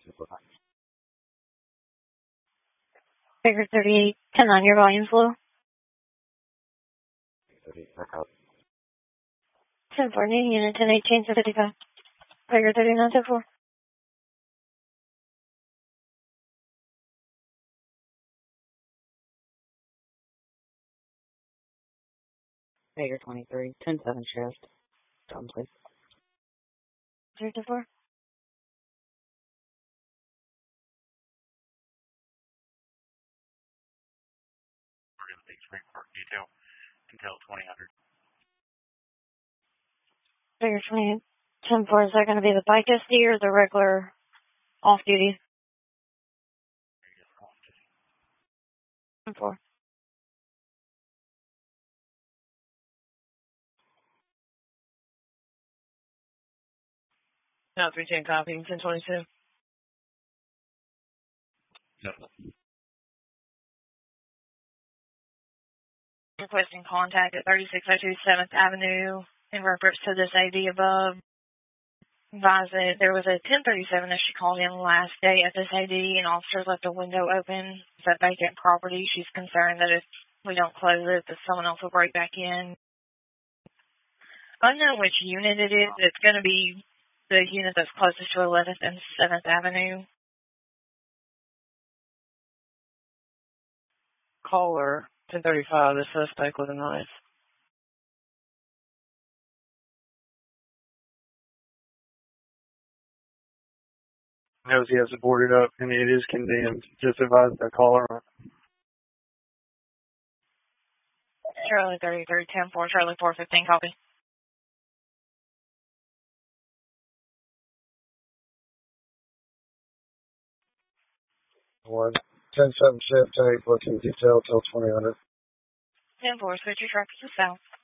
Figure 38, 10 on your volume's low. 10 4, needing unit 10 8, change to 55. Figure 39, 10 4. Figure 23, 10 7 shift. Done, please. 0 to 4. Detail until 2000. Figure 28, 10 4, is that going to be the bike SD or the regular off-duty? 10 4. Now 310 copy, 1022. No. Requesting contact at 3602 7th Avenue in reference to this AD above. Advise that there was a 1037 that she called in last day at this AD and officers left a window open. It's a vacant property. She's concerned that if we don't close it, that someone else will break back in. I don't know which unit it is. It's going to be the unit that's closest to 11th and 7th Avenue. Caller 1035, the suspect with a knife. Knows he has to board it up and it is condemned. Just advise the caller. Charlie 33, 10 4, Charlie 415, copy. One 10-7 shift, take booking detail till 2000. 10 4, switch your traffic to south.